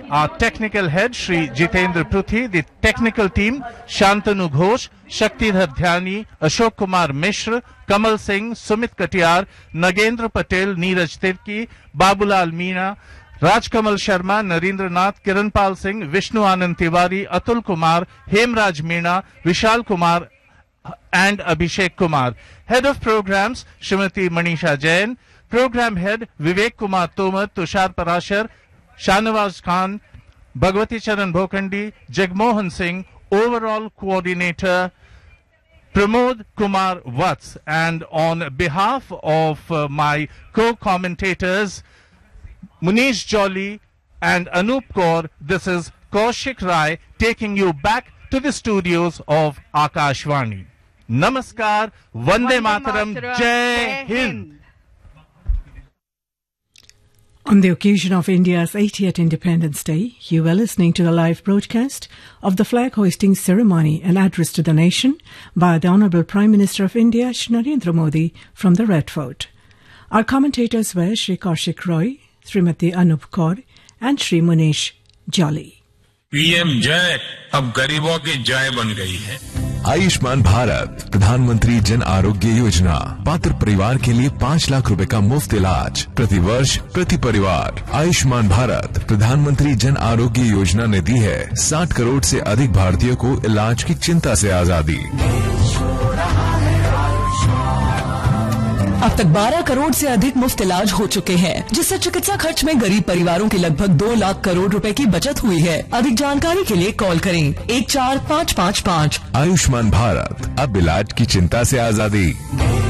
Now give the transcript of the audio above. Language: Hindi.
our technical head, Shri Jitendra Pruthi, the technical team, Shantanu Ghosh, Shaktidhar Dhyani, Ashok Kumar Mishra, Kamal Singh, Sumit Katiyar, Nagendra Patel, Neeraj Tirki, Babulal Meena, Rajkamal Sharma, Narendra Nath, Kiranpal Singh, Vishnu Anand Tiwari, Atul Kumar, Hemraj Meena, Vishal Kumar and Abhishek Kumar. Head of Programs, Srimati Manisha Jain. Program Head, Vivek Kumar Tomar, Tushar Parashar, Shanawaz Khan, Bhagwati Charan Bhokandi, Jagmohan Singh. Overall Coordinator, Pramod Kumar Vats. And on behalf of my co-commentators, Munish Jolly and Anup Kaur, this is Kaushik Rai taking you back to the studios of Akashvani. Namaskar, Vande Mataram, Jai Hind. On the occasion of India's 80th Independence Day, you were listening to the live broadcast of the flag hoisting ceremony and address to the nation by the Honourable Prime Minister of India, Shri Narendra Modi, from the Red Fort. Our commentators were Shri Kaushik Roy, Srimati Anup Kaur and Shri Munish Jolly. PM जय अब गरीबों की जय बन गई है। आयुष्मान भारत प्रधानमंत्री जन आरोग्य योजना, पात्र परिवार के लिए 5 लाख रुपए का मुफ्त इलाज प्रति वर्ष प्रति परिवार। आयुष्मान भारत प्रधानमंत्री जन आरोग्य योजना ने दी है 60 करोड़ से अधिक भारतीयों को इलाज की चिंता से आजादी। अब तक 12 करोड़ से अधिक मुफ्त इलाज हो चुके हैं, जिससे चिकित्सा खर्च में गरीब परिवारों की लगभग 2 लाख करोड़ रुपए की बचत हुई है। अधिक जानकारी के लिए कॉल करें 14555। आयुष्मान भारत, अब इलाज की चिंता से आजादी।